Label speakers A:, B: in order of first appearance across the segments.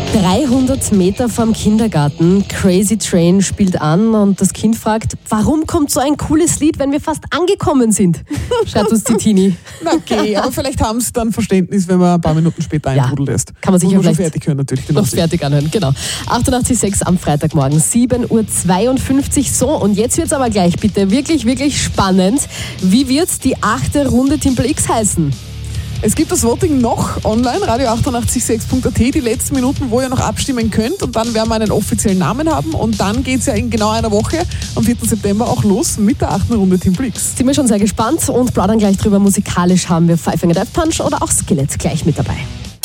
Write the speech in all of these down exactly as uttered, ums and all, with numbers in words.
A: dreihundert Meter vom Kindergarten, Crazy Train spielt an und das Kind fragt, warum kommt so ein cooles Lied, wenn wir fast angekommen sind? Schreibt uns die Tini.
B: Na okay, aber vielleicht haben sie dann Verständnis, wenn man ein paar Minuten später
A: Ja,
B: eintrudeln lässt.
A: kann man sich
B: Und
A: ja
B: noch
A: vielleicht
B: fertig hören natürlich. Den
A: noch
B: Aussicht.
A: fertig anhören, genau. achtundachtzig Komma sechs am Freitagmorgen, sieben Uhr zweiundfünfzig. So, und jetzt wird es aber gleich bitte wirklich, wirklich spannend. Wie wird die achte Runde Timpel X heißen?
B: Es gibt das Voting noch online, radio achtundachtzig Komma sechs punkt at, die letzten Minuten, wo ihr noch abstimmen könnt, und dann werden wir einen offiziellen Namen haben und dann geht es ja in genau einer Woche, am vierten September, auch los mit der achten Runde Timpel X.
A: Sind wir schon sehr gespannt und plaudern gleich drüber. Musikalisch haben wir Five Finger Death Punch oder auch Skillet gleich mit dabei.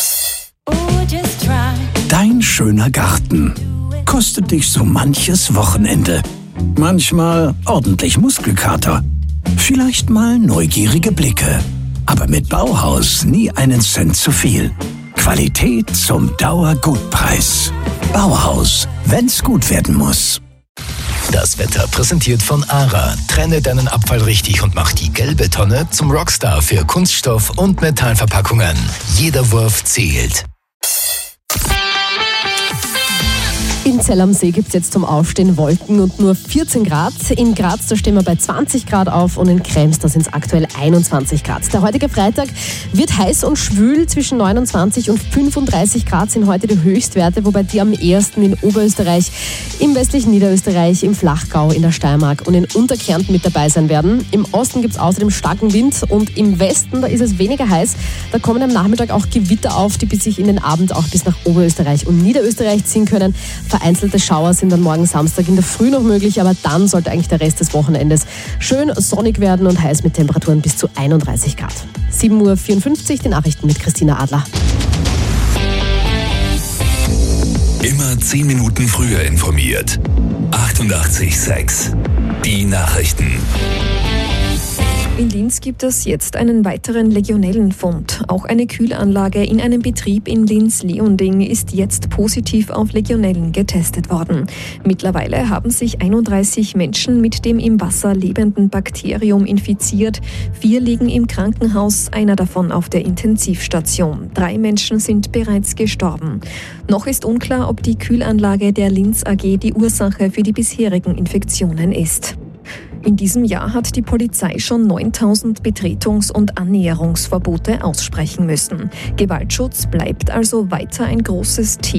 C: Dein schöner Garten kostet dich so manches Wochenende. Manchmal ordentlich Muskelkater. Vielleicht mal neugierige Blicke. Aber mit Bauhaus nie einen Cent zu viel. Qualität zum Dauergutpreis. Bauhaus, wenn's gut werden muss.
D: Das Wetter präsentiert von ARA. Trenne deinen Abfall richtig und mach die gelbe Tonne zum Rockstar für Kunststoff- und Metallverpackungen. Jeder Wurf zählt.
A: In Zell am See gibt es jetzt zum Aufstehen Wolken und nur vierzehn Grad. In Graz, da stehen wir bei zwanzig Grad auf, und in Krems, da sind es aktuell einundzwanzig Grad. Der heutige Freitag wird heiß und schwül. Zwischen neunundzwanzig und fünfunddreißig Grad sind heute die Höchstwerte, wobei die am ehesten in Oberösterreich, im westlichen Niederösterreich, im Flachgau, in der Steiermark und in Unterkärnten mit dabei sein werden. Im Osten gibt es außerdem starken Wind und im Westen, da ist es weniger heiß. Da kommen am Nachmittag auch Gewitter auf, die bis sich in den Abend auch bis nach Oberösterreich und Niederösterreich ziehen können. Vereinzelte Schauer sind dann morgen Samstag in der Früh noch möglich, aber dann sollte eigentlich der Rest des Wochenendes schön sonnig werden und heiß mit Temperaturen bis zu einunddreißig Grad. sieben Uhr vierundfünfzig, die Nachrichten mit Christina Adler.
E: Immer zehn Minuten früher informiert. achtundachtzig Komma sechs. Die Nachrichten.
F: In Linz gibt es jetzt einen weiteren Legionellenfund. Auch eine Kühlanlage in einem Betrieb in Linz-Leonding ist jetzt positiv auf Legionellen getestet worden. Mittlerweile haben sich einunddreißig Menschen mit dem im Wasser lebenden Bakterium infiziert. Vier liegen im Krankenhaus, einer davon auf der Intensivstation. Drei Menschen sind bereits gestorben. Noch ist unklar, ob die Kühlanlage der Linz A G die Ursache für die bisherigen Infektionen ist. In diesem Jahr hat die Polizei schon neuntausend Betretungs- und Annäherungsverbote aussprechen müssen. Gewaltschutz bleibt also weiter ein großes Thema.